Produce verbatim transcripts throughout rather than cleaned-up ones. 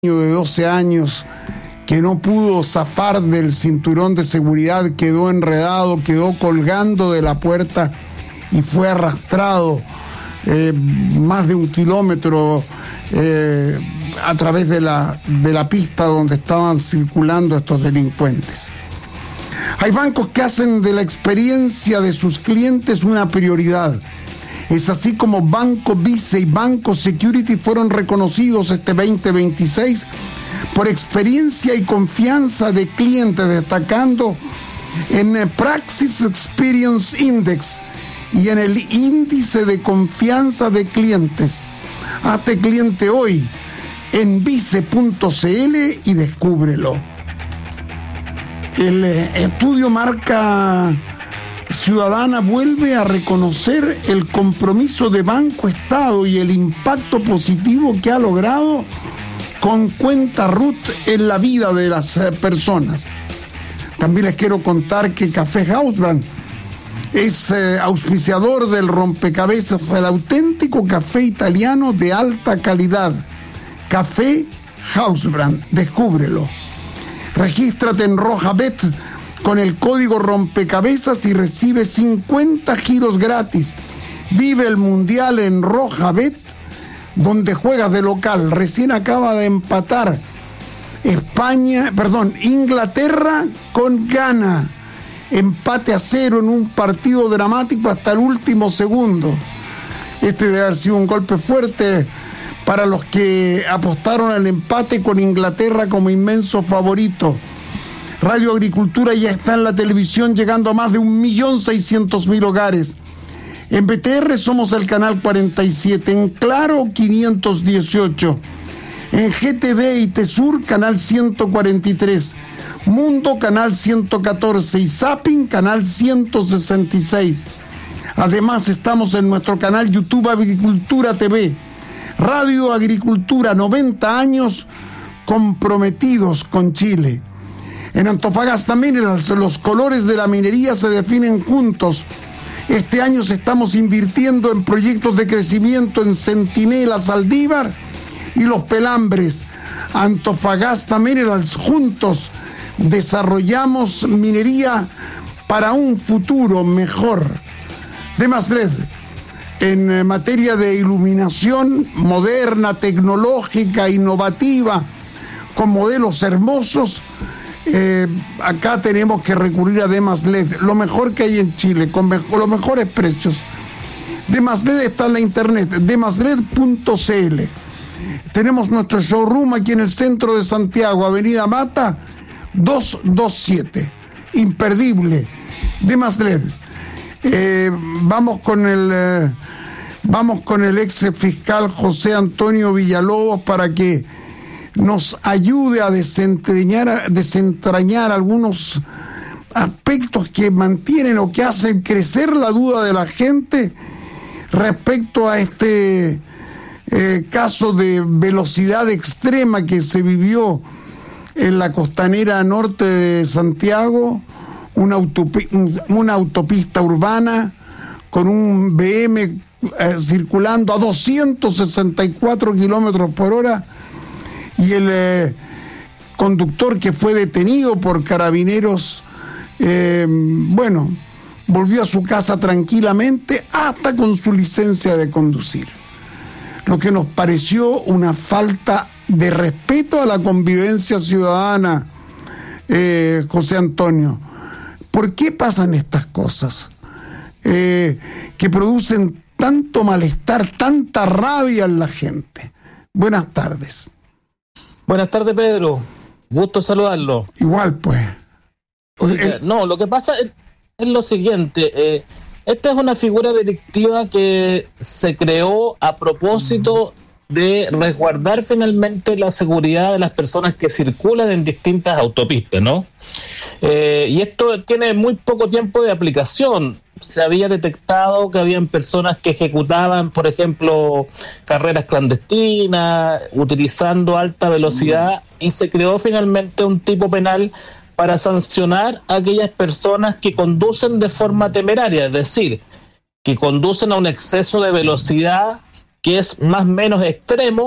de doce años que no pudo zafar del cinturón de seguridad, quedó enredado, quedó colgando de la puerta y fue arrastrado eh, más de un kilómetro eh, a través de la, de la pista donde estaban circulando estos delincuentes. Hay bancos que hacen de la experiencia de sus clientes una prioridad. Es así como Banco Vice y Banco Security fueron reconocidos este veinte veintiséis por experiencia y confianza de clientes, destacando en el Praxis Experience Index y en el índice de confianza de clientes. Hazte cliente hoy en vice punto c l y descúbrelo. El estudio Marca Ciudadana vuelve a reconocer el compromiso de Banco Estado y el impacto positivo que ha logrado con Cuenta R U T en la vida de las personas. También les quiero contar que Café Hausbrand es eh, auspiciador del rompecabezas, el auténtico café italiano de alta calidad. Café Hausbrand, descúbrelo. Regístrate en Rojabet con el código rompecabezas y recibe cincuenta giros gratis. Vive el Mundial en Rojabet, donde juegas de local. Recién acaba de empatar España, perdón, Inglaterra con Ghana. Empate a cero en un partido dramático hasta el último segundo. Este debe haber sido un golpe fuerte para los que apostaron al empate con Inglaterra como inmenso favorito. Radio Agricultura ya está en la televisión, llegando a más de un millón seiscientos mil hogares. En B T R somos el canal cuarenta y siete, en Claro quinientos dieciocho, en G T D y Tesur canal ciento cuarenta y tres, Mundo canal ciento catorce y Zapping canal ciento sesenta y seis. Además estamos en nuestro canal YouTube Agricultura T V. Radio Agricultura, noventa años comprometidos con Chile. En Antofagasta Minerals, los colores de la minería se definen juntos. Este año estamos invirtiendo en proyectos de crecimiento en Centinela, Saldívar y Los Pelambres. Antofagasta Minerals, juntos desarrollamos minería para un futuro mejor. Demasred, en materia de iluminación moderna, tecnológica, innovativa, con modelos hermosos, Eh, acá tenemos que recurrir a Demas L E D, lo mejor que hay en Chile, con, mejor, los mejores precios. Demas L E D está en la internet, demasLed punto c l. Tenemos nuestro showroom aquí en el centro de Santiago, Avenida Mata doscientos veintisiete, imperdible. Demas L E D. Eh, vamos con el eh, vamos con el ex fiscal José Antonio Villalobos para que nos ayude a desentrañar, desentrañar algunos aspectos que mantienen o que hacen crecer la duda de la gente respecto a este eh, caso de velocidad extrema que se vivió en la costanera norte de Santiago, una, autopi- una autopista urbana con un B M eh, circulando a doscientos sesenta y cuatro kilómetros por hora, y el eh, conductor que fue detenido por carabineros, eh, bueno, volvió a su casa tranquilamente hasta con su licencia de conducir. Lo que nos pareció una falta de respeto a la convivencia ciudadana, eh, José Antonio. ¿Por qué pasan estas cosas? Eh, que producen tanto malestar, tanta rabia en la gente. Buenas tardes. Buenas tardes, Pedro. Gusto saludarlo. Igual, pues. El... No, lo que pasa es, es lo siguiente. Eh, esta es una figura delictiva que se creó a propósito de resguardar finalmente la seguridad de las personas que circulan en distintas autopistas, ¿no? Eh, y esto tiene muy poco tiempo de aplicación. Se había detectado que habían personas que ejecutaban, por ejemplo, carreras clandestinas, utilizando alta velocidad, y se creó finalmente un tipo penal para sancionar a aquellas personas que conducen de forma temeraria, es decir, que conducen a un exceso de velocidad que es más o menos extremo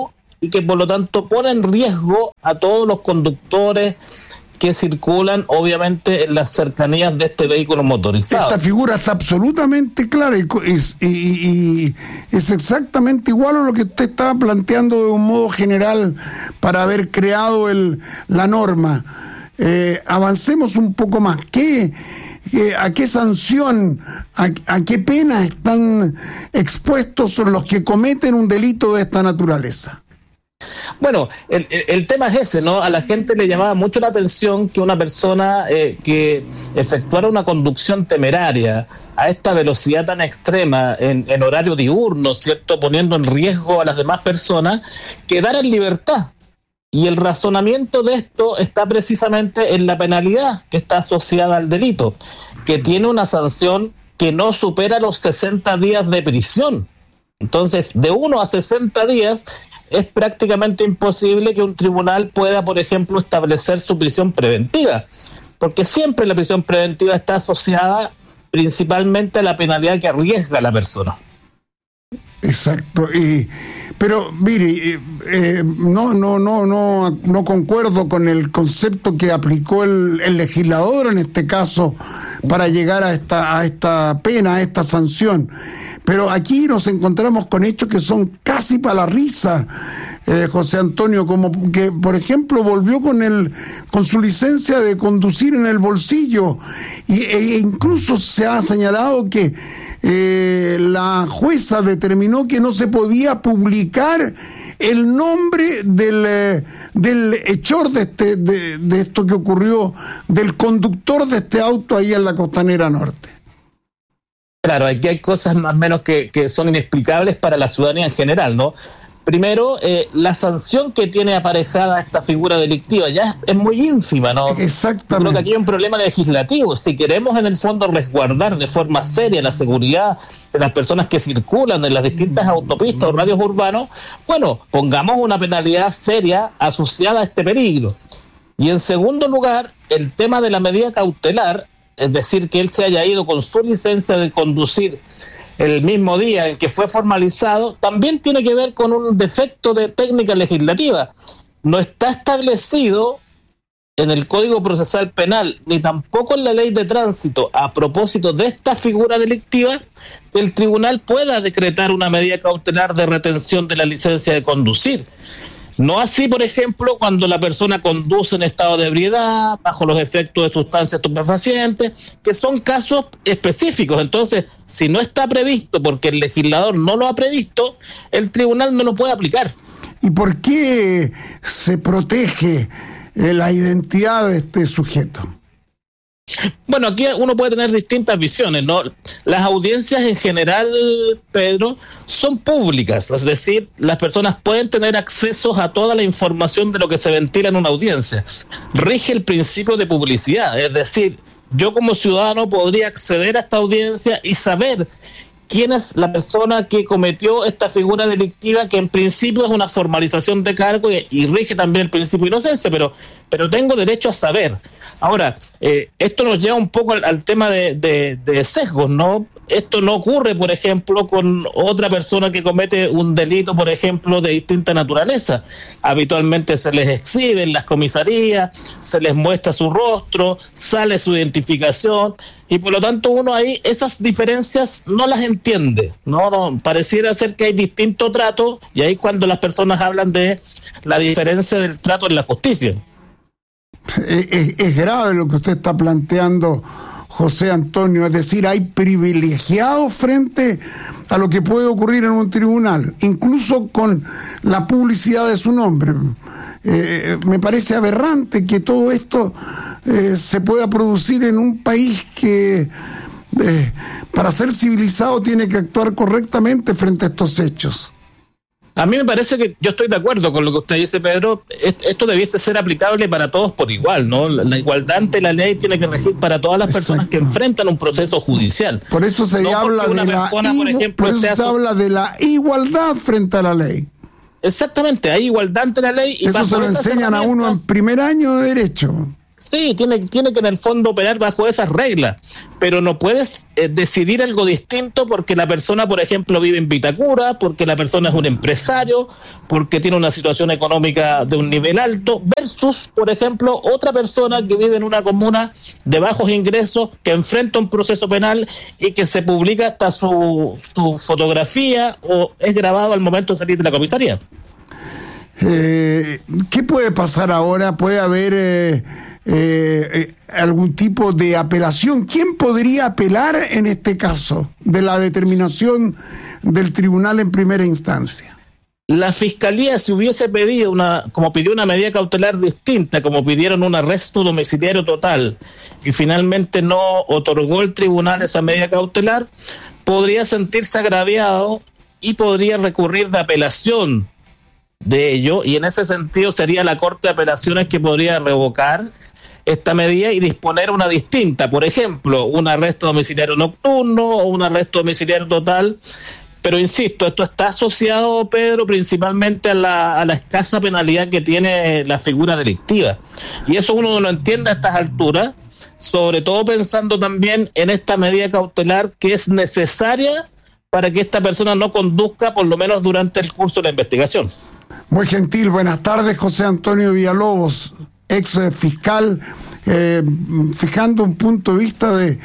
y que por lo tanto pone en riesgo a todos los conductores que circulan obviamente en las cercanías de este vehículo motorizado. Esta figura está absolutamente clara y es, y, y es exactamente igual a lo que usted estaba planteando de un modo general para haber creado el, la norma. Eh, avancemos un poco más. ¿Qué, eh, ¿A qué sanción, a, a qué pena están expuestos los que cometen un delito de esta naturaleza? Bueno, el, el, el tema es ese, ¿no? A la gente le llamaba mucho la atención que una persona eh, que efectuara una conducción temeraria a esta velocidad tan extrema en, en horario diurno, ¿cierto? Poniendo en riesgo a las demás personas, quedara en libertad. Y el razonamiento de esto está precisamente en la penalidad que está asociada al delito, que tiene una sanción que no supera los sesenta días de prisión. Entonces, de uno a sesenta días es prácticamente imposible que un tribunal pueda, por ejemplo, establecer su prisión preventiva, porque siempre la prisión preventiva está asociada principalmente a la penalidad que arriesga a la persona. Exacto. Y pero mire, eh, eh, no, no, no, no, no concuerdo con el concepto que aplicó el, el legislador en este caso para llegar a esta, a esta pena, a esta sanción. Pero aquí nos encontramos con hechos que son casi para la risa, eh, José Antonio, como que, por ejemplo, volvió con el con su licencia de conducir en el bolsillo, y, e incluso se ha señalado que eh, la jueza determinó que no se podía publicar el nombre del, eh, del hechor de, este, de, de esto que ocurrió, del conductor de este auto ahí en la Costanera Norte. Claro, aquí hay cosas más o menos que, que son inexplicables para la ciudadanía en general, ¿no? Primero, eh, la sanción que tiene aparejada esta figura delictiva ya es, es muy ínfima, ¿no? Exactamente. Creo que aquí hay un problema legislativo. Si queremos en el fondo resguardar de forma seria la seguridad de las personas que circulan en las distintas autopistas o radios urbanos, bueno, pongamos una penalidad seria asociada a este peligro. Y en segundo lugar, el tema de la medida cautelar, es decir, que él se haya ido con su licencia de conducir el mismo día en que fue formalizado, también tiene que ver con un defecto de técnica legislativa. No está establecido en el Código Procesal Penal, ni tampoco en la Ley de Tránsito, a propósito de esta figura delictiva, que el tribunal pueda decretar una medida cautelar de retención de la licencia de conducir. No así, por ejemplo, cuando la persona conduce en estado de ebriedad, bajo los efectos de sustancias estupefacientes, que son casos específicos. Entonces, si no está previsto porque el legislador no lo ha previsto, el tribunal no lo puede aplicar. ¿Y por qué se protege eh, la identidad de este sujeto? Bueno, aquí uno puede tener distintas visiones, ¿no? Las audiencias en general, Pedro, son públicas, es decir, las personas pueden tener acceso a toda la información de lo que se ventila en una audiencia. Rige el principio de publicidad, es decir, yo como ciudadano podría acceder a esta audiencia y saber quién es la persona que cometió esta figura delictiva, que en principio es una formalización de cargo y, y rige también el principio de inocencia, pero, pero tengo derecho a saber. Ahora, eh, esto nos lleva un poco al, al tema de, de, de sesgos, ¿no? Esto no ocurre, por ejemplo, con otra persona que comete un delito, por ejemplo, de distinta naturaleza. Habitualmente se les exhibe en las comisarías, se les muestra su rostro, sale su identificación, y por lo tanto uno ahí esas diferencias no las entiende, ¿no? No, pareciera ser que hay distinto trato, y ahí cuando las personas hablan de la diferencia del trato en la justicia. Es, es, es grave lo que usted está planteando, José Antonio, es decir, hay privilegiados frente a lo que puede ocurrir en un tribunal, incluso con la publicidad de su nombre. Eh, me parece aberrante que todo esto eh, se pueda producir en un país que eh, para ser civilizado tiene que actuar correctamente frente a estos hechos. A mí me parece que yo estoy de acuerdo con lo que usted dice, Pedro. Esto debiese ser aplicable para todos por igual, ¿no? La igualdad ante la ley tiene que regir para todas las Exacto. personas que enfrentan un proceso judicial. Por eso se no habla de la persona, por ejemplo, por eso se habla de la igualdad frente a la ley. Exactamente, hay igualdad ante la ley. Y eso se lo enseñan a uno en primer año de derecho. Sí, tiene, tiene que en el fondo operar bajo esas reglas, pero no puedes eh, decidir algo distinto porque la persona, por ejemplo, vive en Vitacura, porque la persona es un empresario, porque tiene una situación económica de un nivel alto, versus, por ejemplo, otra persona que vive en una comuna de bajos ingresos, que enfrenta un proceso penal y que se publica hasta su, su fotografía o es grabado al momento de salir de la comisaría. Eh, ¿Qué puede pasar ahora? ¿Puede haber eh, eh, algún tipo de apelación? ¿Quién podría apelar en este caso de la determinación del tribunal en primera instancia? La Fiscalía, si hubiese pedido una, como pidió una medida cautelar distinta, como pidieron un arresto domiciliario total, y finalmente no otorgó el tribunal esa medida cautelar, podría sentirse agraviado y podría recurrir de apelación de ello, y en ese sentido sería la Corte de Apelaciones que podría revocar esta medida y disponer una distinta, por ejemplo, un arresto domiciliario nocturno o un arresto domiciliario total. Pero insisto, esto está asociado, Pedro, principalmente a la, a la escasa penalidad que tiene la figura delictiva, y eso uno no lo entiende a estas alturas, sobre todo pensando también en esta medida cautelar que es necesaria para que esta persona no conduzca, por lo menos durante el curso de la investigación. Muy gentil, buenas tardes, José Antonio Villalobos, ex fiscal, eh, fijando un punto de vista de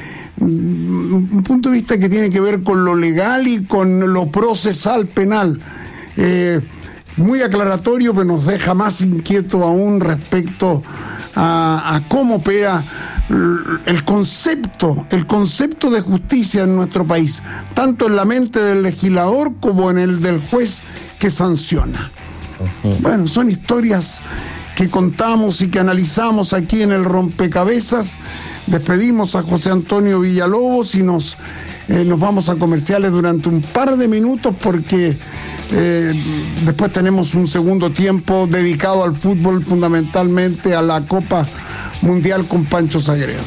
un punto de vista que tiene que ver con lo legal y con lo procesal penal. Eh, muy aclaratorio, pero nos deja más inquieto aún respecto a, a cómo opera el concepto, el concepto de justicia en nuestro país, tanto en la mente del legislador como en el del juez que sanciona. Uh-huh. Bueno, son historias que contamos y que analizamos aquí en el Rompecabezas. Despedimos a José Antonio Villalobos y nos, eh, nos vamos a comerciales durante un par de minutos porque eh, después tenemos un segundo tiempo dedicado al fútbol, fundamentalmente a la Copa Mundial con Pancho Sagredo.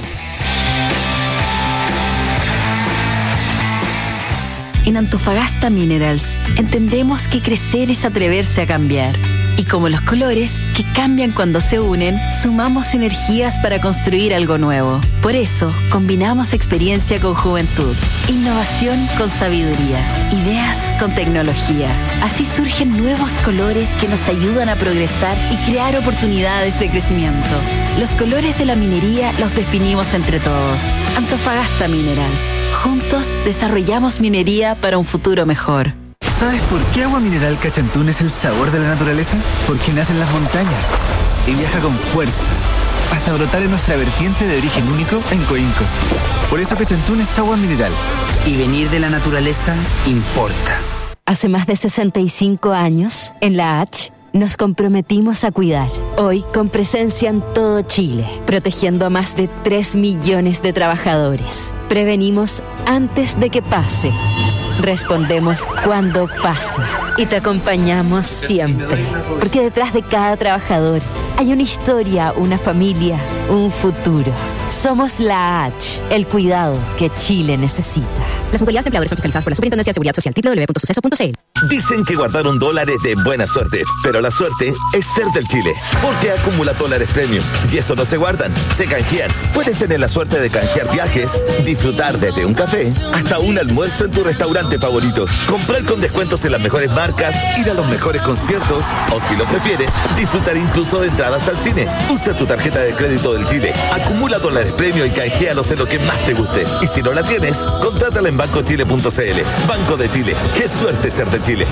En Antofagasta Minerals entendemos que crecer es atreverse a cambiar. Y como los colores, que cambian cuando se unen, sumamos energías para construir algo nuevo. Por eso, combinamos experiencia con juventud, innovación con sabiduría, ideas con tecnología. Así surgen nuevos colores que nos ayudan a progresar y crear oportunidades de crecimiento. Los colores de la minería los definimos entre todos. Antofagasta Minerals. Juntos desarrollamos minería para un futuro mejor. ¿Sabes por qué Agua Mineral Cachantún es el sabor de la naturaleza? Porque nace en las montañas y viaja con fuerza hasta brotar en nuestra vertiente de origen único en Coinco. Por eso Cachantún es agua mineral. Y venir de la naturaleza importa. Hace más de sesenta y cinco años, en la H, nos comprometimos a cuidar. Hoy, con presencia en todo Chile, protegiendo a más de tres millones de trabajadores. Prevenimos antes de que pase. Respondemos cuando pase y te acompañamos siempre, porque detrás de cada trabajador hay una historia, una familia, un futuro. Somos la H, el cuidado que Chile necesita. Las mutualidades empleadores son fiscalizadas por la Superintendencia de Seguridad Social. doble u doble u doble u punto suceso punto c l. Dicen que guardaron dólares de buena suerte, pero la suerte es ser del Chile, porque acumula dólares premium y eso no se guardan, se canjean. Puedes tener la suerte de canjear viajes, disfrutar desde un café hasta un almuerzo en tu restaurante favorito, comprar con descuentos en las mejores marcas, ir a los mejores conciertos o, si lo prefieres, disfrutar incluso de entradas al cine. Usa tu tarjeta de crédito del Chile, acumula dólares premium y canjealos en lo que más te guste. Y si no la tienes, contrátala en banco chile punto c l. Banco de Chile, qué suerte ser de Chile.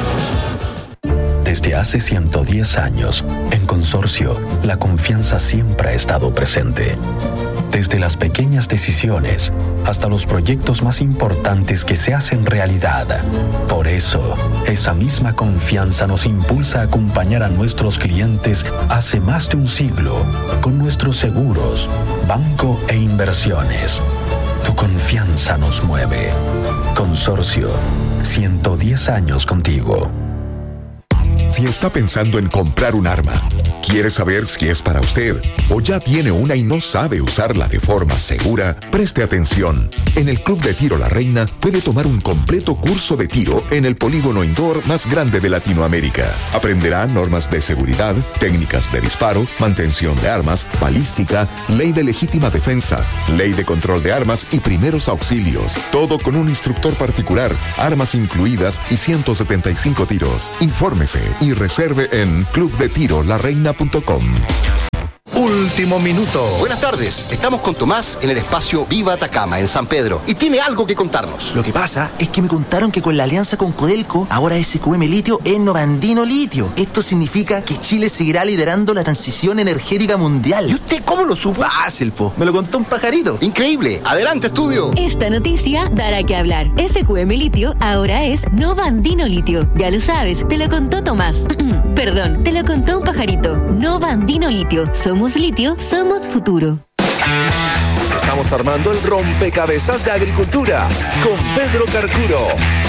Desde hace ciento diez años, en Consorcio, la confianza siempre ha estado presente. Desde las pequeñas decisiones hasta los proyectos más importantes que se hacen realidad. Por eso, esa misma confianza nos impulsa a acompañar a nuestros clientes hace más de un siglo con nuestros seguros, banco e inversiones. Tu confianza nos mueve. Consorcio, ciento diez años contigo. Si está pensando en comprar un arma, quiere saber si es para usted o ya tiene una y no sabe usarla de forma segura, preste atención. En el Club de Tiro La Reina puede tomar un completo curso de tiro en el polígono indoor más grande de Latinoamérica. Aprenderá normas de seguridad, técnicas de disparo, mantención de armas, balística, ley de legítima defensa, ley de control de armas y primeros auxilios. Todo con un instructor particular, armas incluidas y ciento setenta y cinco tiros. Infórmese y reserve en club de tiro la reina punto com. Último minuto. Buenas tardes, estamos con Tomás en el espacio Viva Atacama, en San Pedro, y tiene algo que contarnos. Lo que pasa es que me contaron que con la alianza con Codelco, ahora S Q M Litio es Novandino Litio. Esto significa que Chile seguirá liderando la transición energética mundial. ¿Y usted cómo lo supo? Fácil, po. Me lo contó un pajarito. Increíble. Adelante, estudio. Esta noticia dará que hablar. S Q M Litio ahora es Novandino Litio. Ya lo sabes, te lo contó Tomás. Perdón, te lo contó un pajarito. Novandino Litio. Somos litio, somos futuro. Estamos armando el rompecabezas de agricultura con Pedro Carcuro.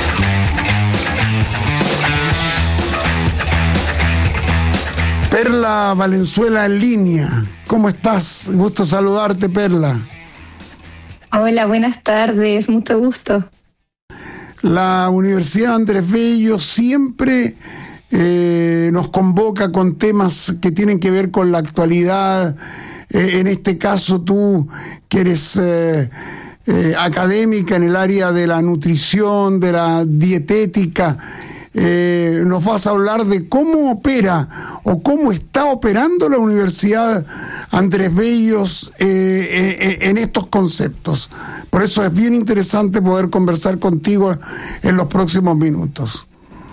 Perla Valenzuela en línea. ¿Cómo estás? Gusto saludarte, Perla. Hola, buenas tardes, mucho gusto. La Universidad Andrés Bello siempre eh, nos convoca con temas que tienen que ver con la actualidad. Eh, en este caso, tú que eres eh, eh, académica en el área de la nutrición, de la dietética, Eh, nos vas a hablar de cómo opera o cómo está operando la Universidad Andrés Bellos eh, eh, en estos conceptos. Por eso es bien interesante poder conversar contigo en los próximos minutos.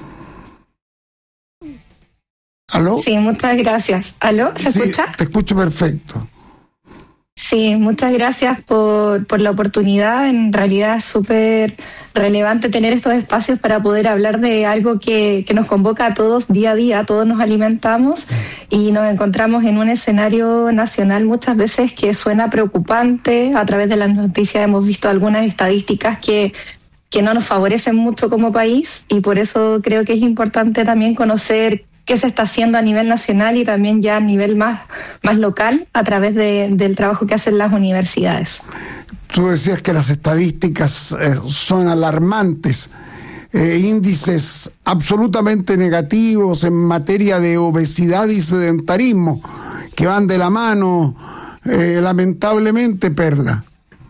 ¿Aló? Sí, muchas gracias. ¿Aló? ¿Se sí, escucha? Te escucho perfecto. Sí, muchas gracias por, por la oportunidad. En realidad es súper relevante tener estos espacios para poder hablar de algo que, que nos convoca a todos día a día. Todos nos alimentamos y nos encontramos en un escenario nacional muchas veces que suena preocupante. A través de las noticias hemos visto algunas estadísticas que, que no nos favorecen mucho como país, y por eso creo que es importante también conocer qué se está haciendo a nivel nacional y también ya a nivel más, más local a través de, del trabajo que hacen las universidades. Tú decías que las estadísticas eh, son alarmantes, eh, índices absolutamente negativos en materia de obesidad y sedentarismo, que van de la mano, eh, lamentablemente, Perla.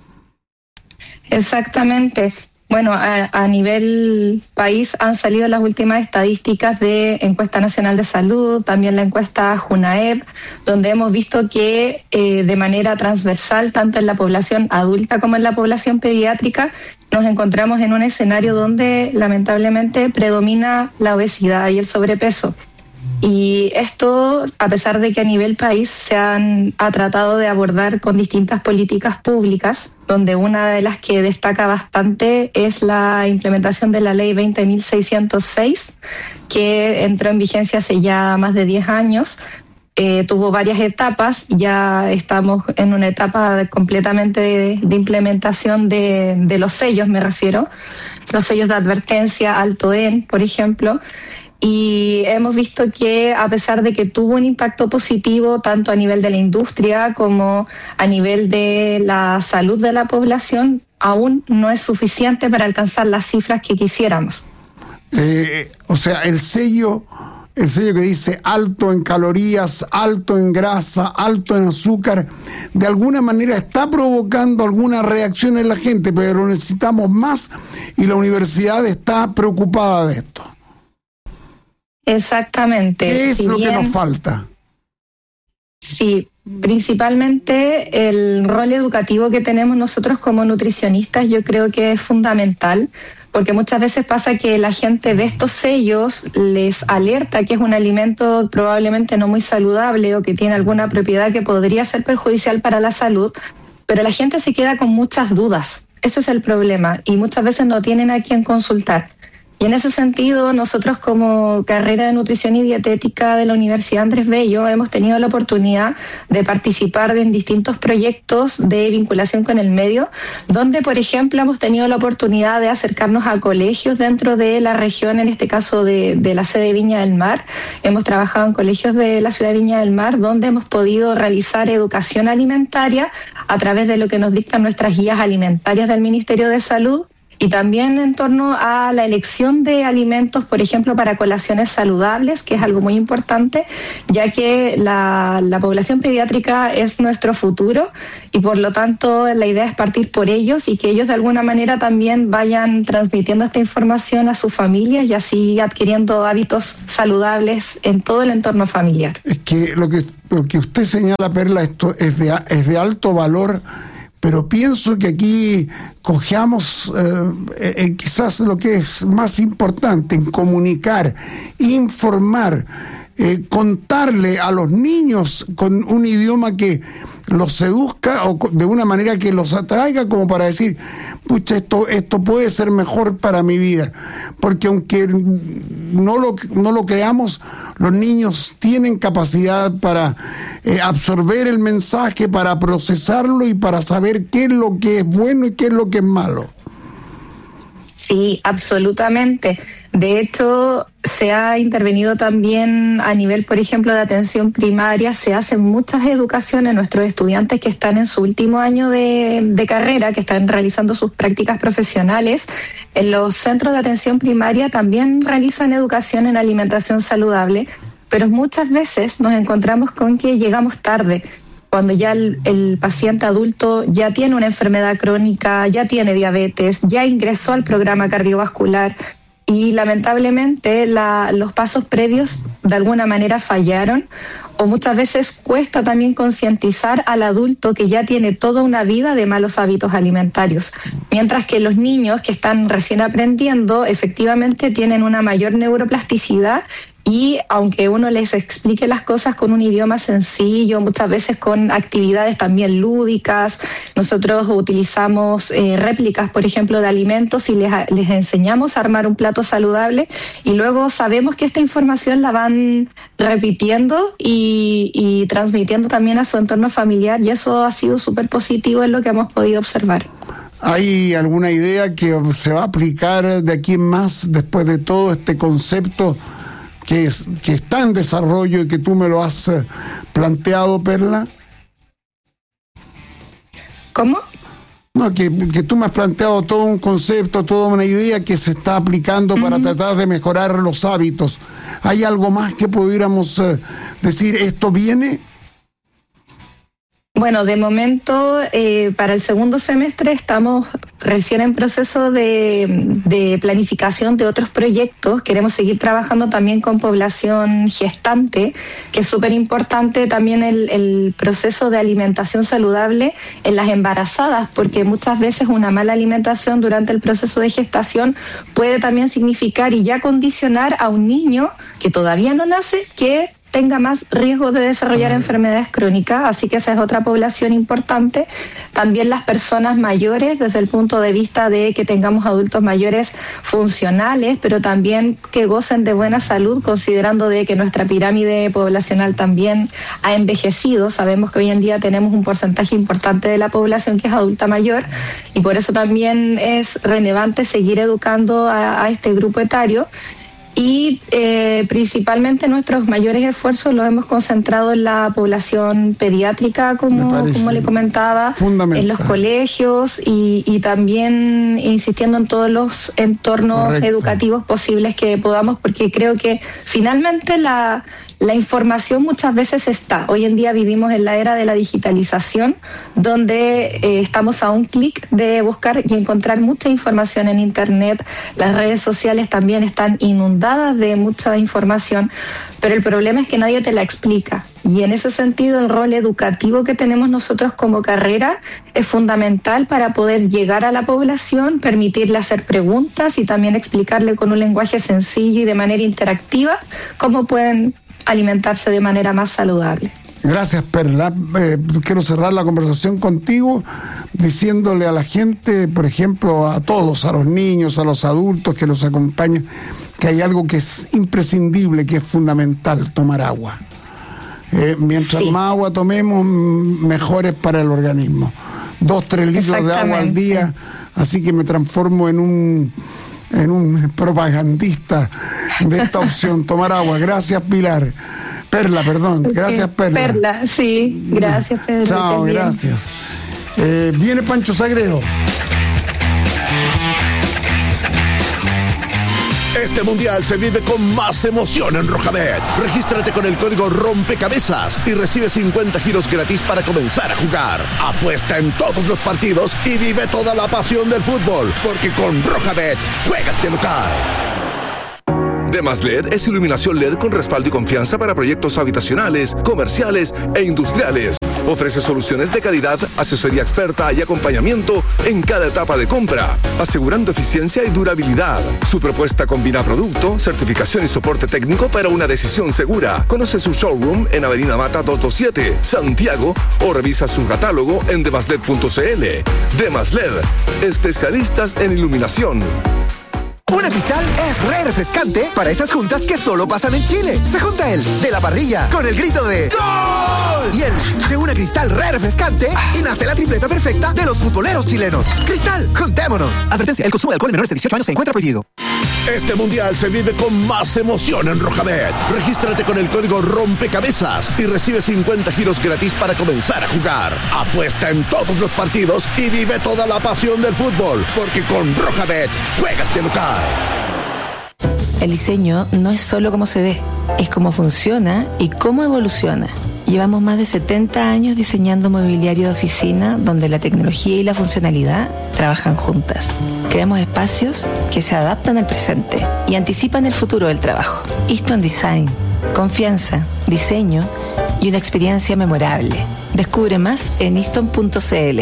Exactamente. Bueno, a, a nivel país han salido las últimas estadísticas de Encuesta Nacional de Salud, también la encuesta JUNAEP, donde hemos visto que eh, de manera transversal, tanto en la población adulta como en la población pediátrica, nos encontramos en un escenario donde lamentablemente predomina la obesidad y el sobrepeso. Y esto, a pesar de que a nivel país se han ha tratado de abordar con distintas políticas públicas, donde una de las que destaca bastante es la implementación de la ley veinte mil seiscientos seis, que entró en vigencia hace ya más de diez años. Eh, tuvo varias etapas, ya estamos en una etapa de, completamente de, de implementación de, de los sellos, me refiero, los sellos de advertencia, alto en, por ejemplo. Y hemos visto que a pesar de que tuvo un impacto positivo tanto a nivel de la industria como a nivel de la salud de la población, aún no es suficiente para alcanzar las cifras que quisiéramos. Eh, o sea, el sello, el sello que dice alto en calorías, alto en grasa, alto en azúcar, de alguna manera está provocando alguna reacción en la gente, pero necesitamos más y la universidad está preocupada de esto. Exactamente. ¿Qué es si lo bien, que nos falta? Sí, principalmente el rol educativo que tenemos nosotros como nutricionistas, yo creo que es fundamental, porque muchas veces pasa que la gente ve estos sellos, les alerta que es un alimento probablemente no muy saludable o que tiene alguna propiedad que podría ser perjudicial para la salud, pero la gente se queda con muchas dudas. Ese es el problema y muchas veces no tienen a quién consultar. Y en ese sentido, nosotros como carrera de nutrición y dietética de la Universidad Andrés Bello hemos tenido la oportunidad de participar en distintos proyectos de vinculación con el medio, donde, por ejemplo, hemos tenido la oportunidad de acercarnos a colegios dentro de la región, en este caso de, de la sede de Viña del Mar. Hemos trabajado en colegios de la ciudad de Viña del Mar, donde hemos podido realizar educación alimentaria a través de lo que nos dictan nuestras guías alimentarias del Ministerio de Salud, y también en torno a la elección de alimentos, por ejemplo, para colaciones saludables, que es algo muy importante, ya que la, la población pediátrica es nuestro futuro y por lo tanto la idea es partir por ellos y que ellos de alguna manera también vayan transmitiendo esta información a sus familias y así adquiriendo hábitos saludables en todo el entorno familiar. Es que lo que, lo que usted señala, Perla, esto es de, es de alto valor. Pero pienso que aquí cojeamos eh, eh, quizás lo que es más importante, en comunicar, informar, eh, contarle a los niños con un idioma que los seduzca o de una manera que los atraiga, como para decir, pucha, esto, esto puede ser mejor para mi vida. Porque aunque no lo, no lo creamos, los niños tienen capacidad para eh, absorber el mensaje, para procesarlo y para saber qué es lo que es bueno y qué es lo que es malo. Sí, absolutamente. De hecho, se ha intervenido también a nivel, por ejemplo, de atención primaria. Se hacen muchas educaciones. Nuestros estudiantes que están en su último año de, de carrera, que están realizando sus prácticas profesionales, en los centros de atención primaria también realizan educación en alimentación saludable, pero muchas veces nos encontramos con que llegamos tarde, cuando ya el, el paciente adulto ya tiene una enfermedad crónica, ya tiene diabetes, ya ingresó al programa cardiovascular. Y lamentablemente la, los pasos previos de alguna manera fallaron, o muchas veces cuesta también concientizar al adulto que ya tiene toda una vida de malos hábitos alimentarios, mientras que los niños que están recién aprendiendo efectivamente tienen una mayor neuroplasticidad. Y aunque uno les explique las cosas con un idioma sencillo, muchas veces con actividades también lúdicas, nosotros utilizamos eh, réplicas, por ejemplo, de alimentos y les, les enseñamos a armar un plato saludable y luego sabemos que esta información la van repitiendo y, y transmitiendo también a su entorno familiar, y eso ha sido súper positivo en lo que hemos podido observar. ¿Hay alguna idea que se va a aplicar de aquí en más después de todo este concepto que, es, que está en desarrollo y que tú me lo has eh, planteado, Perla? ¿Cómo? No, que, que tú me has planteado todo un concepto, toda una idea que se está aplicando uh-huh. para tratar de mejorar los hábitos. ¿Hay algo más que pudiéramos eh, decir, esto viene? Bueno, de momento, eh, para el segundo semestre estamos recién en proceso de, de planificación de otros proyectos. Queremos seguir trabajando también con población gestante, que es súper importante también el, el proceso de alimentación saludable en las embarazadas, porque muchas veces una mala alimentación durante el proceso de gestación puede también significar y ya condicionar a un niño que todavía no nace, que tenga más riesgo de desarrollar enfermedades crónicas, así que esa es otra población importante. También las personas mayores, desde el punto de vista de que tengamos adultos mayores funcionales, pero también que gocen de buena salud, considerando de que nuestra pirámide poblacional también ha envejecido. Sabemos que hoy en día tenemos un porcentaje importante de la población que es adulta mayor, y por eso también es relevante seguir educando a, a este grupo etario. Y eh, principalmente nuestros mayores esfuerzos los hemos concentrado en la población pediátrica, como, como le comentaba, en los colegios y, y también insistiendo en todos los entornos Correcto. educativos posibles que podamos, porque creo que finalmente la, la información muchas veces está. Hoy en día vivimos en la era de la digitalización, donde eh, estamos a un clic de buscar y encontrar mucha información en Internet. Las redes sociales también están inundadas de mucha información, pero el problema es que nadie te la explica, y en ese sentido el rol educativo que tenemos nosotros como carrera es fundamental para poder llegar a la población, permitirle hacer preguntas y también explicarle con un lenguaje sencillo y de manera interactiva cómo pueden alimentarse de manera más saludable. Gracias, Perla. Eh, quiero cerrar la conversación contigo diciéndole a la gente, por ejemplo, a todos, a los niños, a los adultos que los acompañan, que hay algo que es imprescindible, que es fundamental: tomar agua. Eh, mientras sí. más agua tomemos, mejor es para el organismo. Dos, tres litros de agua al día, así que me transformo en un en un propagandista de esta opción, tomar agua. Gracias, Pilar. Perla, perdón. Gracias, Perla. Perla, sí. Gracias, Pedro. Chao, gracias. Eh, viene Pancho Sagredo. Este mundial se vive con más emoción en Rojabet. Regístrate con el código Rompecabezas y recibe cincuenta giros gratis para comenzar a jugar. Apuesta en todos los partidos y vive toda la pasión del fútbol, porque con Rojabet juegas de local. Demas L E D es iluminación L E D con respaldo y confianza para proyectos habitacionales, comerciales e industriales. Ofrece soluciones de calidad, asesoría experta y acompañamiento en cada etapa de compra, asegurando eficiencia y durabilidad. Su propuesta combina producto, certificación y soporte técnico para una decisión segura. Conoce su showroom en Avenida Mata doscientos veintisiete, Santiago, o revisa su catálogo en demasled punto cl. Demas L E D, especialistas en iluminación. Una Cristal es re refrescante para esas juntas que solo pasan en Chile. Se junta el de la parrilla con el grito de ¡Gol! Y el de una Cristal re refrescante y nace la tripleta perfecta de los futboleros chilenos. Cristal, juntémonos. Advertencia, el consumo de alcohol en menores de dieciocho años se encuentra prohibido. Este mundial se vive con más emoción en Rojabet. Regístrate con el código Rompecabezas y recibe cincuenta giros gratis para comenzar a jugar. Apuesta en todos los partidos y vive toda la pasión del fútbol, porque con Rojabet juegas de local. El diseño no es solo cómo se ve, es cómo funciona y cómo evoluciona. Llevamos más de setenta años diseñando mobiliario de oficina donde la tecnología y la funcionalidad trabajan juntas. Creamos espacios que se adaptan al presente y anticipan el futuro del trabajo. Easton Design, confianza, diseño y una experiencia memorable. Descubre más en easton punto cl.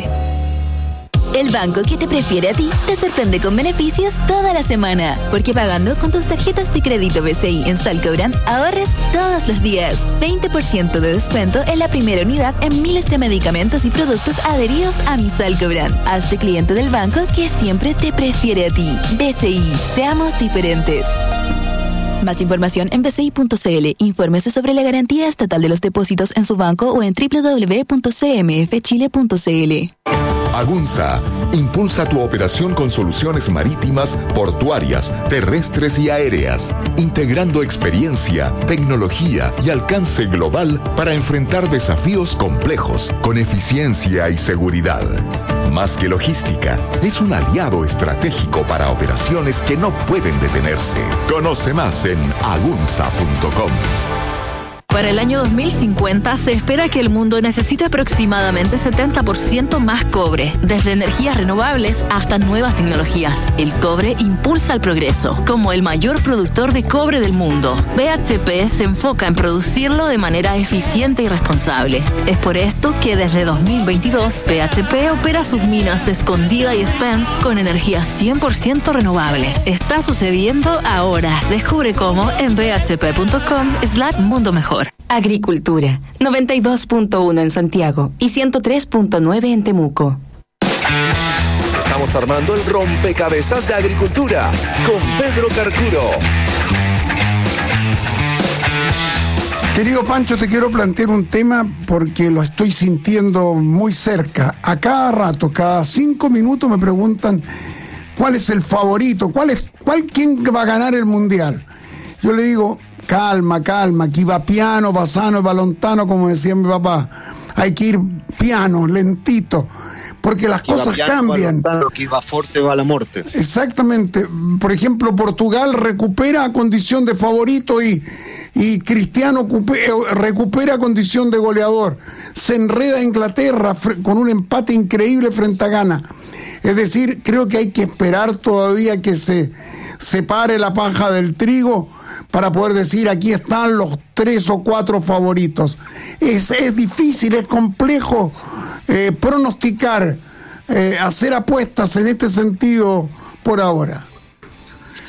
El banco que te prefiere a ti te sorprende con beneficios toda la semana. Porque pagando con tus tarjetas de crédito B C I en Salcobrand, ahorres todos los días. veinte por ciento de descuento en la primera unidad en miles de medicamentos y productos adheridos a mi Salcobrand. Hazte cliente del banco que siempre te prefiere a ti. B C I, seamos diferentes. Más información en b c i punto cl. Infórmese sobre la garantía estatal de los depósitos en su banco o en doble u doble u doble u punto c m f chile punto c l. Agunza impulsa tu operación con soluciones marítimas, portuarias, terrestres y aéreas, integrando experiencia, tecnología y alcance global para enfrentar desafíos complejos con eficiencia y seguridad. Más que logística, es un aliado estratégico para operaciones que no pueden detenerse. Conoce más en agunza punto com. Para el año dos mil cincuenta se espera que el mundo necesite aproximadamente setenta por ciento más cobre, desde energías renovables hasta nuevas tecnologías. El cobre impulsa el progreso. Como el mayor productor de cobre del mundo, B H P se enfoca en producirlo de manera eficiente y responsable. Es por esto que desde dos mil veintidós B H P opera sus minas Escondida y Spence con energía cien por ciento renovable. Está sucediendo ahora. Descubre cómo en b h p punto com slash mundo mejor. Agricultura, noventa y dos punto uno en Santiago y ciento tres punto nueve en Temuco. Estamos armando el rompecabezas de agricultura con Pedro Carcuro. Querido Pancho, te quiero plantear un tema porque lo estoy sintiendo muy cerca. A cada rato, cada cinco minutos me preguntan cuál es el favorito, cuál es, cuál quién va a ganar el mundial. Yo le digo, calma, calma, aquí va piano, va sano, va lontano, como decía mi papá. Hay que ir piano, lentito, porque las cosas piano, cambian. Va lontano, aquí va fuerte, va la muerte. Exactamente. Por ejemplo, Portugal recupera condición de favorito y, y Cristiano recupera condición de goleador. Se enreda Inglaterra con un empate increíble frente a Ghana. Es decir, creo que hay que esperar todavía que se separe la paja del trigo para poder decir aquí están los tres o cuatro favoritos. Es, es difícil, es complejo eh, pronosticar, eh, hacer apuestas en este sentido por ahora.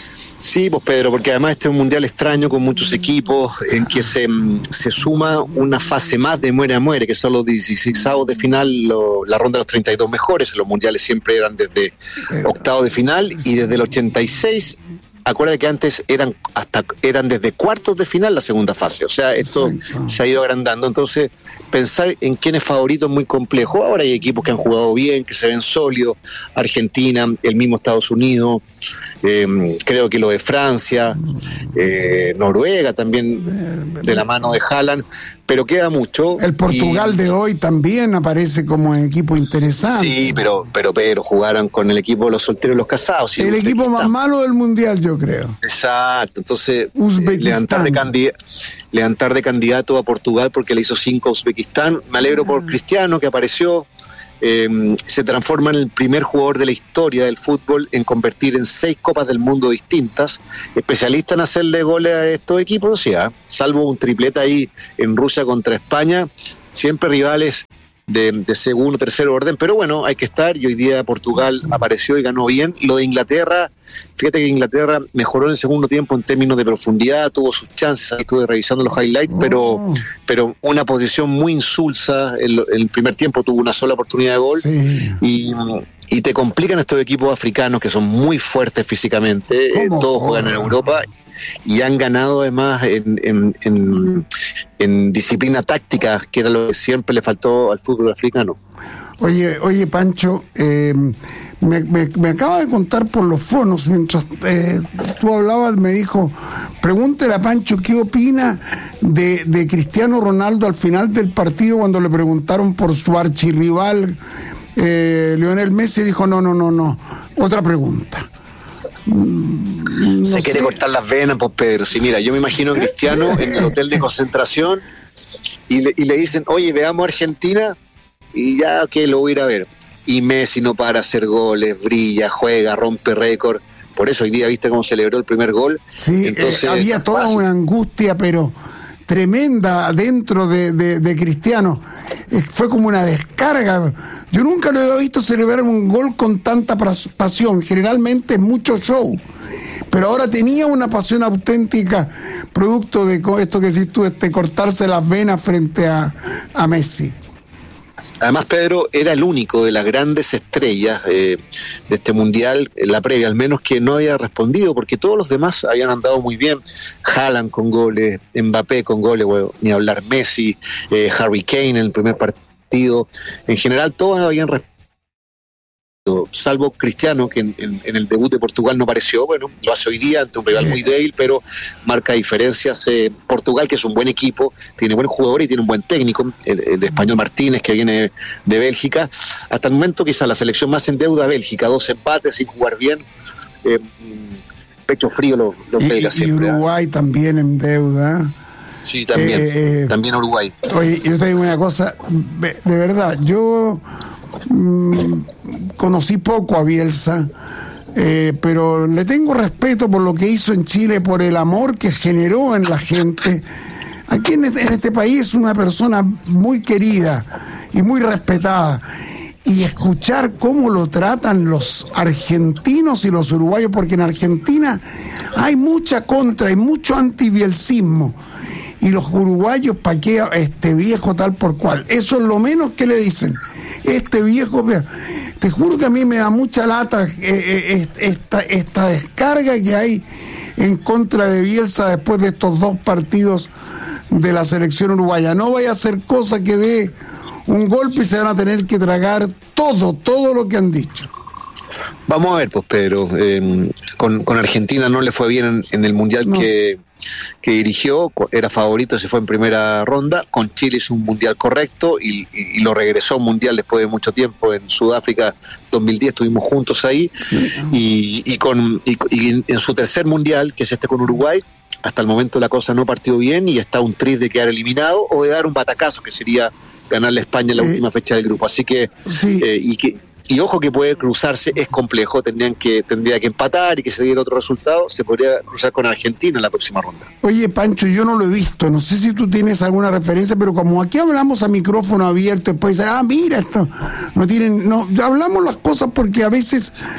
Sí, pues Pedro, porque además este es un mundial extraño con muchos equipos en que se, se suma una fase más de muere a muere, que son los dieciseisavos de final, lo, la ronda de los treinta y dos mejores. Los mundiales siempre eran desde octavo de final y desde el ochenta y seis. Acuérdate que antes eran hasta eran desde cuartos de final la segunda fase, o sea, esto Exacto. se ha ido agrandando, entonces pensar en quién es favorito es muy complejo. Ahora hay equipos que han jugado bien, que se ven sólidos, Argentina, el mismo Estados Unidos, eh, creo que lo de Francia, eh, Noruega también, de la mano de Haaland, pero queda mucho. El Portugal y, de hoy también aparece como equipo interesante. Sí, pero pero Pedro, jugaron con el equipo de los solteros y los casados. El equipo más malo del mundial, yo creo. Exacto, entonces eh, levantar, de candidato, levantar de candidato a Portugal porque le hizo cinco a Uzbekistán. Me alegro por Cristiano, que apareció. Eh, se transforma en el primer jugador de la historia del fútbol en convertir en seis copas del mundo distintas, especialista en hacerle goles a estos equipos, sí, ¿eh? Salvo un triplete ahí en Rusia contra España, siempre rivales de, de segundo, tercer orden, pero bueno, hay que estar, y hoy día Portugal apareció y ganó bien. Lo de Inglaterra, fíjate que Inglaterra mejoró en el segundo tiempo en términos de profundidad, tuvo sus chances, ahí estuve revisando los highlights, oh. pero pero una posición muy insulsa, en el primer tiempo tuvo una sola oportunidad de gol, sí. y, y te complican estos equipos africanos que son muy fuertes físicamente, eh, todos juegan en Europa, y han ganado además en, en, en, en disciplina táctica, que era lo que siempre le faltó al fútbol africano. Oye, oye Pancho, eh, me, me, me acaba de contar por los fonos, mientras eh, tú hablabas, me dijo, pregúntele a Pancho qué opina de, de Cristiano Ronaldo al final del partido, cuando le preguntaron por su archirrival eh, Lionel Messi, dijo no, no, no, no, otra pregunta. No se sé. quiere cortar las venas, pues Pedro. Sí, mira, yo me imagino a Cristiano en el hotel de concentración y le, y le dicen, oye, veamos Argentina, y ya que lo voy a ir a ver. Y Messi no para hacer goles, brilla, juega, rompe récord. Por eso hoy día viste cómo celebró el primer gol. Sí, Entonces, eh, había toda fácil. una angustia, pero tremenda dentro de, de, de Cristiano. Eh, fue como una descarga. Yo nunca lo había visto celebrar un gol con tanta pasión. Generalmente es mucho show, pero ahora tenía una pasión auténtica, producto de esto que decís tú, este cortarse las venas frente a, a Messi. Además, Pedro era el único de las grandes estrellas eh, de este mundial, en la previa al menos, que no había respondido, porque todos los demás habían andado muy bien. Haaland con goles, Mbappé con goles, bueno, ni hablar, Messi, eh, Harry Kane en el primer partido. En general, todos habían respondido, salvo Cristiano, que en, en, en el debut de Portugal no apareció. Bueno, lo hace hoy día ante un rival muy débil, pero marca diferencias. Eh, Portugal, que es un buen equipo, tiene buen jugador y tiene un buen técnico, el, el de Español Martínez, que viene de Bélgica. Hasta el momento quizás la selección más en deuda, Bélgica, dos empates sin jugar bien, eh, pecho frío los lo belgas siempre. Y Uruguay ¿eh? también en deuda. Sí, también, eh, eh, también Uruguay. Oye, yo te digo una cosa, de, de verdad, yo Mm, conocí poco a Bielsa, eh, pero le tengo respeto por lo que hizo en Chile, por el amor que generó en la gente. Aquí en este, en este país es una persona muy querida y muy respetada, y escuchar cómo lo tratan los argentinos y los uruguayos, porque en Argentina hay mucha contra y mucho antibielsismo, y los uruguayos, ¿pa' qué? Este viejo tal por cual. Eso es lo menos que le dicen. Este viejo, te juro que a mí me da mucha lata eh, esta, esta descarga que hay en contra de Bielsa después de estos dos partidos de la selección uruguaya. No vaya a ser cosa que dé un golpe y se van a tener que tragar todo, todo lo que han dicho. Vamos a ver, pues Pedro, eh, con, con Argentina no le fue bien en, en el Mundial no. que, que dirigió, era favorito, se fue en primera ronda. Con Chile hizo un Mundial correcto y, y, y lo regresó a un Mundial después de mucho tiempo en Sudáfrica, dos mil diez, estuvimos juntos ahí, sí. y, y, con, y, y en su tercer Mundial, que es este con Uruguay, hasta el momento la cosa no partió bien y está un tris de quedar eliminado o de dar un batacazo, que sería ganarle a España en la eh, última fecha del grupo. Así que, sí. eh, y que Y ojo que puede cruzarse, es complejo, tendrían que tendría que empatar y que se diera otro resultado, se podría cruzar con Argentina en la próxima ronda. Oye, Pancho, yo no lo he visto, no sé si tú tienes alguna referencia, pero como aquí hablamos a micrófono abierto, después dicen, ah, mira, esto, no tienen, no, hablamos las cosas porque a veces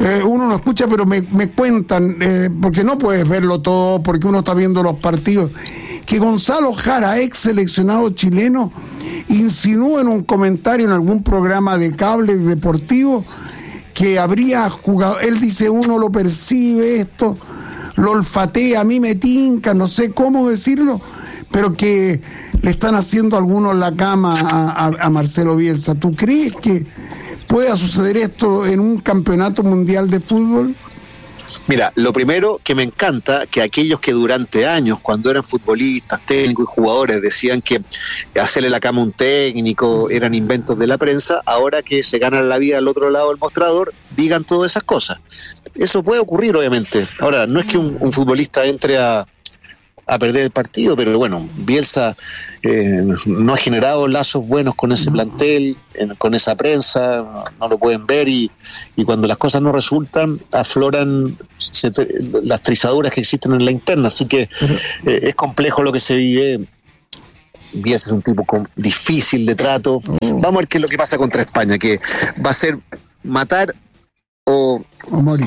Eh, uno no escucha, pero me, me cuentan, eh, porque no puedes verlo todo, porque uno está viendo los partidos, que Gonzalo Jara, ex seleccionado chileno, insinuó en un comentario en algún programa de cable deportivo que habría jugado, él dice, uno lo percibe esto, lo olfatea, a mí me tinca, no sé cómo decirlo, pero que le están haciendo algunos la cama a, a, a Marcelo Bielsa. ¿Tú crees que pueda suceder esto en un campeonato mundial de fútbol? Mira, lo primero que me encanta, que aquellos que durante años, cuando eran futbolistas, técnicos y jugadores, decían que hacerle la cama a un técnico eran inventos de la prensa, ahora que se ganan la vida al otro lado del mostrador, digan todas esas cosas. Eso puede ocurrir, obviamente. Ahora, no es que un, un futbolista entre a, a perder el partido, pero bueno, Bielsa eh, no ha generado lazos buenos con ese plantel, en, con esa prensa, no, no lo pueden ver, y, y cuando las cosas no resultan, afloran se, las trizaduras que existen en la interna, así que eh, es complejo lo que se vive. Bielsa es un tipo con, difícil de trato. Vamos a ver qué es lo que pasa contra España, que va a ser matar o, o morir.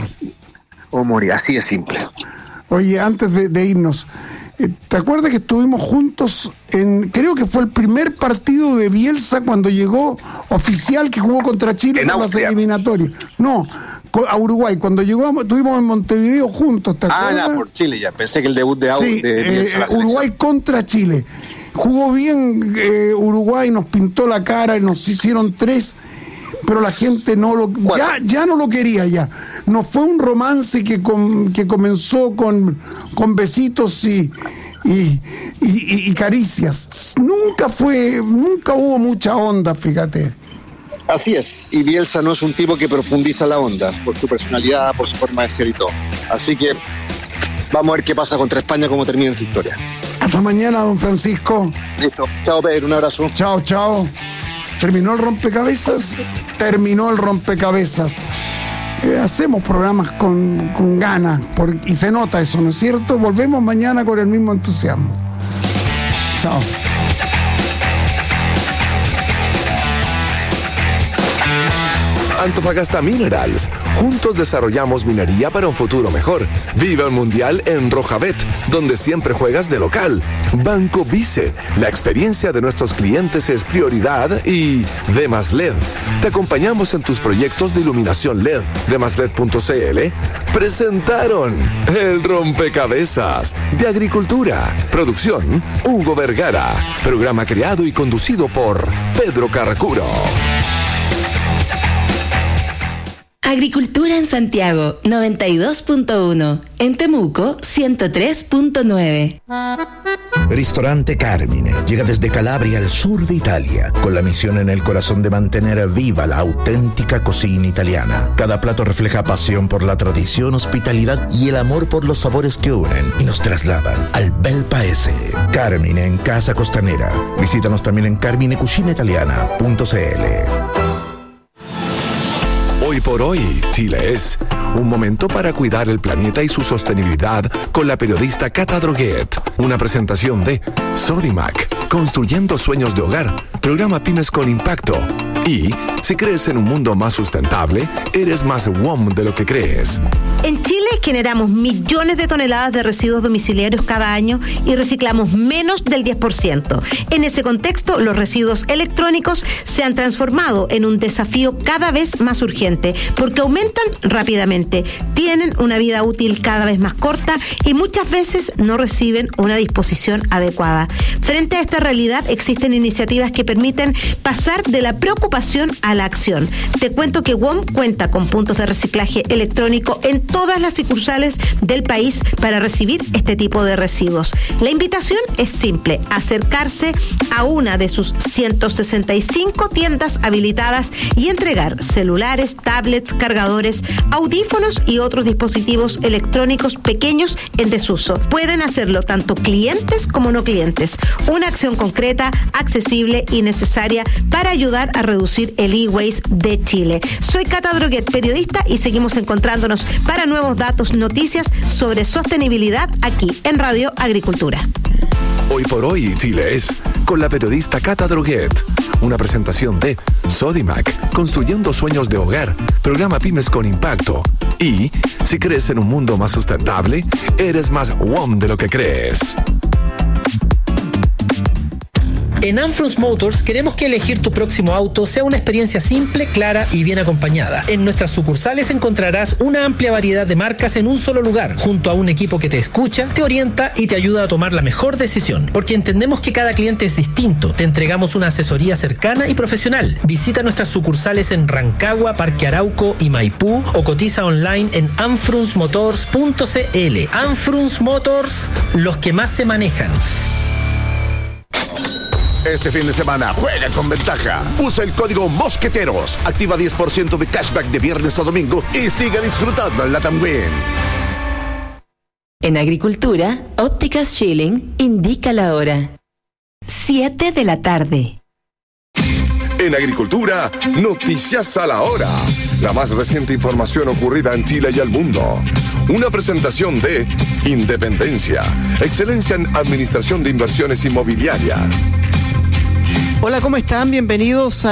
O morir, así de simple. Oye, antes de, de irnos, ¿te acuerdas que estuvimos juntos en, creo que fue el primer partido de Bielsa cuando llegó oficial, que jugó contra Chile en las eliminatorias? No, a Uruguay, cuando llegó, estuvimos en Montevideo juntos, ¿te acuerdas? Ah, ya, por Chile, ya, pensé que el debut de, sí, de Bielsa. Eh, Uruguay contra Chile. Jugó bien eh, Uruguay, nos pintó la cara y nos hicieron tres, pero la gente no lo ya, ya no lo quería ya. No fue un romance que com, que comenzó con, con besitos y, y, y, y, y caricias. Nunca fue, nunca hubo mucha onda, fíjate. Así es, y Bielsa no es un tipo que profundiza la onda, por su personalidad, por su forma de ser y todo. Así que vamos a ver qué pasa contra España, cómo termina esta historia. Hasta mañana, don Francisco. Listo, chao Pedro, un abrazo. Chao, chao. ¿Terminó el rompecabezas? Terminó el rompecabezas. Eh, hacemos programas con, con ganas, por, y se nota eso, ¿no es cierto? Volvemos mañana con el mismo entusiasmo. Chao. Antofagasta Minerals. Juntos desarrollamos minería para un futuro mejor. Viva el Mundial en Rojabet, donde siempre juegas de local. Banco Vice. La experiencia de nuestros clientes es prioridad. Y Demas L E D. Te acompañamos en tus proyectos de iluminación L E D. Demas L E D punto c l presentaron el rompecabezas de agricultura. Producción Hugo Vergara. Programa creado y conducido por Pedro Carracuro. Agricultura en Santiago, noventa y dos punto uno. En Temuco, ciento tres punto nueve. Ristorante Carmine llega desde Calabria al sur de Italia, con la misión en el corazón de mantener viva la auténtica cocina italiana. Cada plato refleja pasión por la tradición, hospitalidad y el amor por los sabores que unen y nos trasladan al bel paese. Carmine en Casa Costanera. Visítanos también en carmine cucina italiana punto c l. Hoy por hoy, Chile es un momento para cuidar el planeta y su sostenibilidad con la periodista Cata Droguet. Una presentación de Sodimac, construyendo sueños de hogar, programa Pymes con Impacto. Y si crees en un mundo más sustentable, eres más W O M de lo que crees. En Chile generamos millones de toneladas de residuos domiciliarios cada año y reciclamos menos del diez por ciento. En ese contexto, los residuos electrónicos se han transformado en un desafío cada vez más urgente porque aumentan rápidamente, tienen una vida útil cada vez más corta y muchas veces no reciben una disposición adecuada. Frente a esta realidad, existen iniciativas que permiten pasar de la preocupación a la acción. Te cuento que W O M cuenta con puntos de reciclaje electrónico en todas las sucursales del país para recibir este tipo de residuos. La invitación es simple: acercarse a una de sus ciento sesenta y cinco tiendas habilitadas y entregar celulares, tablets, cargadores, audífonos y otros dispositivos electrónicos pequeños en desuso. Pueden hacerlo tanto clientes como no clientes. Una acción concreta, accesible y necesaria para ayudar a reducir el e-waste de Chile. Soy Cata Droguet, periodista, y seguimos encontrándonos para nuevos datos, noticias sobre sostenibilidad aquí en Radio Agricultura. Hoy por hoy, Chile es con la periodista Cata Droguet. Una presentación de Sodimac, construyendo sueños de hogar, programa Pymes con Impacto. Y, si crees en un mundo más sustentable, eres más W O M de lo que crees. En Anfrunz Motors queremos que elegir tu próximo auto sea una experiencia simple, clara y bien acompañada. En nuestras sucursales encontrarás una amplia variedad de marcas en un solo lugar, junto a un equipo que te escucha, te orienta y te ayuda a tomar la mejor decisión. Porque entendemos que cada cliente es distinto, te entregamos una asesoría cercana y profesional. Visita nuestras sucursales en Rancagua, Parque Arauco y Maipú o cotiza online en anfrunz motors punto c l. Anfrunz Motors, los que más se manejan. Este fin de semana juega con ventaja. Usa el código Mosqueteros. Activa diez por ciento de cashback de viernes a domingo y sigue disfrutando en Latam Win. En Agricultura, Ópticas Schilling indica la hora. siete de la tarde. En Agricultura, noticias a la hora. La más reciente información ocurrida en Chile y el mundo. Una presentación de Independencia, excelencia en administración de inversiones inmobiliarias. Hola, ¿cómo están? Bienvenidos a